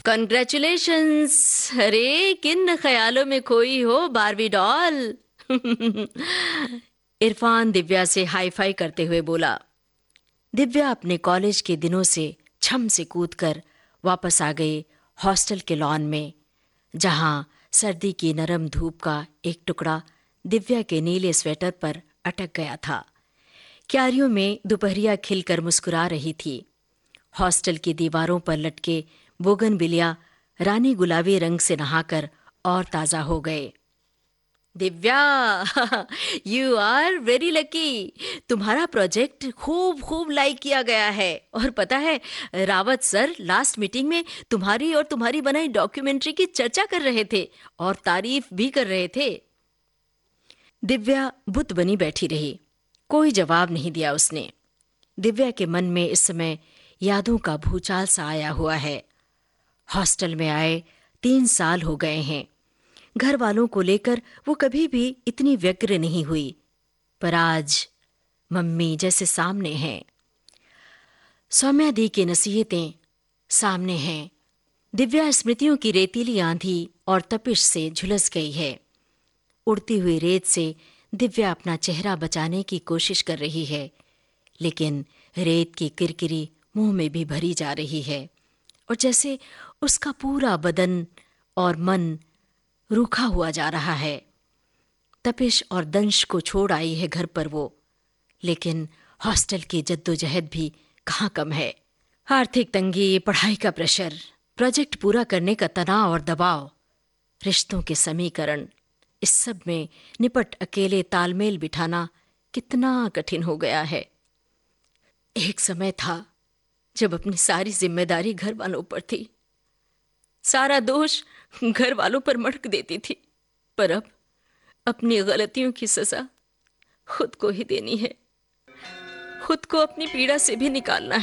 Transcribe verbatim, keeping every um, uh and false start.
Congratulations. अरे किन ख्यालों में खोई हो बारबी डॉल। इरफान दिव्या से हाई फाई करते हुए बोला। दिव्या अपने कॉलेज के दिनों से छम से कूदकर वापस आ गई हॉस्टल के लॉन में, जहां सर्दी की नरम धूप का एक टुकड़ा दिव्या के नीले स्वेटर पर अटक गया था। क्यारियों में दोपहरिया खिलकर मुस्कुरा रही थी। हॉस्टल की दीवारों पर लटके बोगनविलिया रानी गुलाबी रंग से नहाकर और ताजा हो गए। Divya, you are very lucky. तुम्हारा प्रोजेक्ट खूब खूब लाइक किया गया है। और पता है, रावत सर लास्ट मीटिंग में तुम्हारी और तुम्हारी बनाई डॉक्यूमेंट्री की चर्चा कर रहे थे और तारीफ भी कर रहे थे। दिव्या बुत बनी बैठी रही। कोई जवाब नहीं दिया उसने। दिव्या के मन में इस समय यादों का भूचाल सा आया हुआ है। हॉस्टल में आए तीन साल हो गए हैं। घर वालों को लेकर वो कभी भी इतनी व्यग्र नहीं हुई, पर आज मम्मी जैसे सामने हैं। सौम्या दी की नसीहतें सामने हैं। दिव्या स्मृतियों की रेतीली आंधी और तपिश से झुलस गई है। उड़ती हुई रेत से दिव्या अपना चेहरा बचाने की कोशिश कर रही है, लेकिन रेत की किरकिरी मुंह में भी भरी जा रही है और जैसे उसका पूरा बदन और मन रूखा हुआ जा रहा है। तपिश और दंश को छोड़ आई है घर पर वो, लेकिन हॉस्टल की जद्दोजहद भी कहाँ कम है। आर्थिक तंगी, पढ़ाई का प्रेशर, प्रोजेक्ट पूरा करने का तनाव और दबाव, रिश्तों के समीकरण, इस सब में निपट अकेले तालमेल बिठाना कितना कठिन हो गया है। एक समय था जब अपनी सारी जिम्मेदारी घर वालों पर थी, सारा दोष घर वालों पर मढ़क देती थी, पर अब अपनी गलतियों की सजा खुद को ही देनी है। खुद को अपनी पीड़ा से भी निकालना है।